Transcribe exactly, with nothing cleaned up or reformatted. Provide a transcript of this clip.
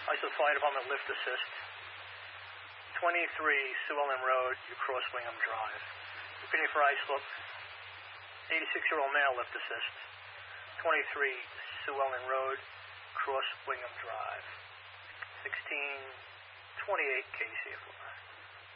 ISO Fire Department lift assist. twenty-three Sue Ellen Road, you cross Wingham Drive. Repeating for I-Slope. eighty-six-year-old male lift assist. twenty-three Sue Ellen Road, cross Wingham Drive. sixteen twenty-eight Casey, if we're